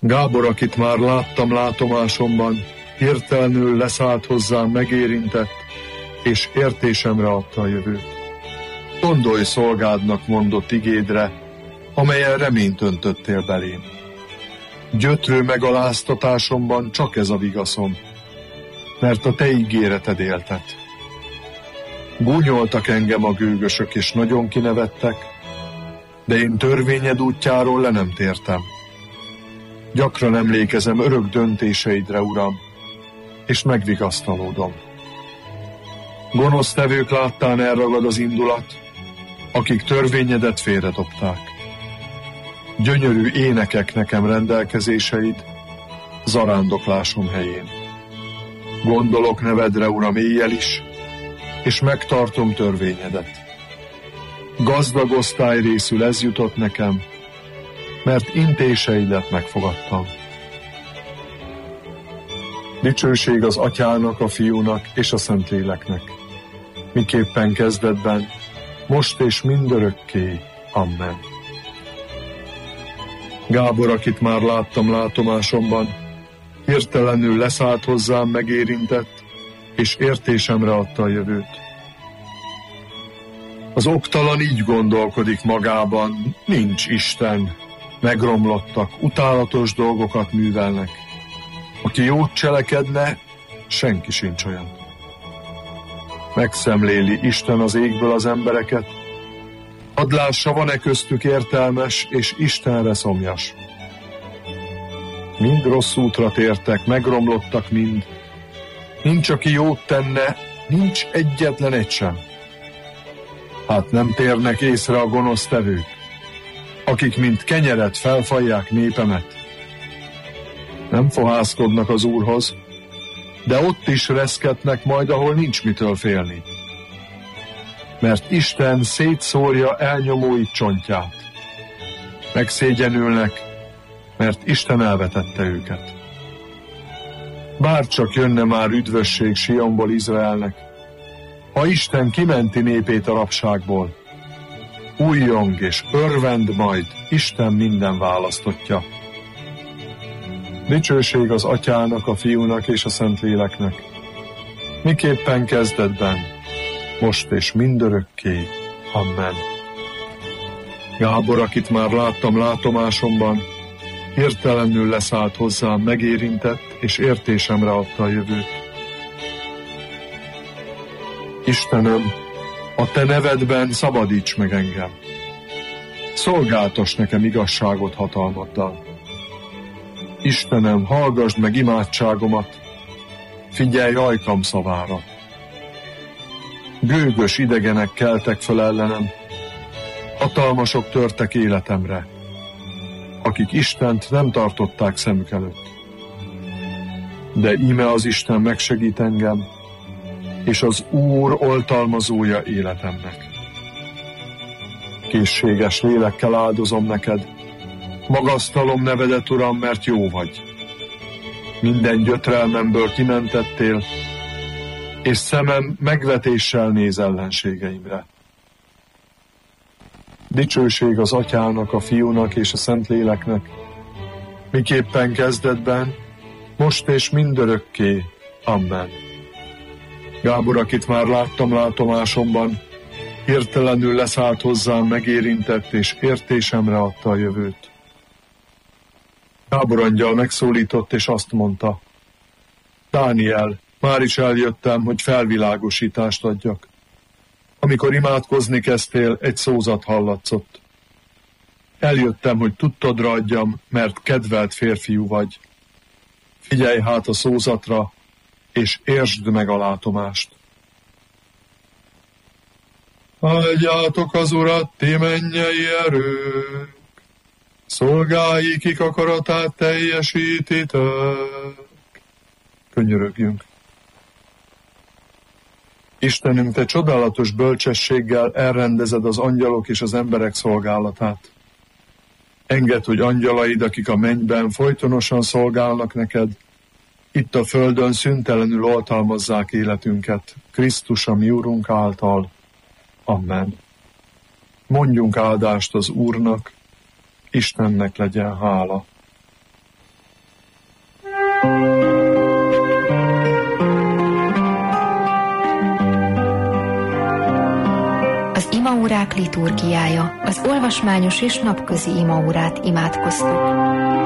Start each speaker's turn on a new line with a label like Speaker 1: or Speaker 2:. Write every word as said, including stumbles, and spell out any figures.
Speaker 1: Gábor, akit már láttam látomásomban, hirtelenül leszállt hozzám, megérintett, és értésemre adta a jövőt. Gondolj szolgádnak mondott igédre, amelyen reményt öntöttél belém. Gyötrő megaláztatásomban csak ez a vigaszom, mert a te ígéreted éltet. Gúnyoltak engem a gőgösök, és nagyon kinevettek, de én törvényed útjáról le nem tértem. Gyakran emlékezem örök döntéseidre, Uram, és megvigasztalódom. Gonosz tevők láttán elragad az indulat, akik törvényedet félredobták. Gyönyörű énekek nekem rendelkezéseid, zarándoklásom helyén. Gondolok nevedre, Uram, éjjel is, és megtartom törvényedet. Gazdag osztály részül ez jutott nekem, mert intéseidet megfogadtam. Dicsőség az Atyának, a Fiúnak és a Szentléleknek, miképpen kezdetben, most és mindörökké. Amen. Gábor, akit már láttam látomásomban, hirtelenül leszállt hozzám, megérintett, és értésemre adta a jövőt. Az oktalan így gondolkodik magában, nincs Isten, megromlottak, utálatos dolgokat művelnek. Aki jót cselekedne, senki sincs olyan. Megszemléli Isten az égből az embereket, hadd lássa, van-e köztük értelmes, és Istenre szomjas. Mind rossz útra tértek, megromlottak mind. Nincs, aki jót tenne, nincs egyetlen egy sem. Hát nem térnek észre a gonosz tevők, akik mint kenyeret felfalják népemet. Nem fohászkodnak az Úrhoz, de ott is reszketnek majd, ahol nincs mitől félni. Mert Isten szétszórja elnyomói csontját. Megszégyenülnek, mert Isten elvetette őket. Bárcsak jönne már üdvösség Sionból Izraelnek, ha Isten kimenti népét a rabságból, újjong és örvend majd Isten minden választottja. Dicsőség az Atyának, a Fiúnak és a Szentléleknek, miképpen kezdetben, most és mindörökké. Amen. Gábor, akit már láttam látomásomban, hirtelenül leszállt hozzám, megérintett, és értésemre adta a jövőt. Istenem, a te nevedben szabadíts meg engem. Szolgáltass nekem igazságot hatalmaddal. Istenem, hallgasd meg imádságomat, figyelj ajkam szavára. Gőgös idegenek keltek fel ellenem, hatalmasok törtek életemre, akik Istent nem tartották szemük előtt. De íme az Isten megsegít engem, és az Úr oltalmazója életemnek. Készséges lélekkel áldozom neked, magasztalom nevedet, Uram, mert jó vagy. Minden gyötrelmemből kimentettél, és szemem megvetéssel néz ellenségeimre. Dicsőség az Atyának, a Fiúnak és a Szentléleknek, miképpen kezdetben, most és mindörökké. Amen. Gábor, akit már láttam látomásomban, hirtelenül leszállt hozzám, megérintett, és értésemre adta a jövőt. Gábor angyal megszólított, és azt mondta: Dániel, már is eljöttem, hogy felvilágosítást adjak. Amikor imádkozni kezdtél, egy szózat hallatszott. Eljöttem, hogy tudtodra adjam, mert kedvelt férfiú vagy. Figyelj hát a szózatra, és értsd meg a látomást. Áldjátok az Urat, ti mennyei erők, szolgálj, kik akaratát teljesítitek. Könyörögjünk. Istenünk, te csodálatos bölcsességgel elrendezed az angyalok és az emberek szolgálatát. Engedd, hogy angyalaid, akik a mennyben folytonosan szolgálnak neked, itt a földön szüntelenül oltalmazzák életünket, Krisztus a mi Úrunk által. Amen. Mondjunk áldást az Úrnak, Istennek legyen hála.
Speaker 2: Az imaórák liturgiája, az olvasmányos és napközi imaórát imádkoztuk.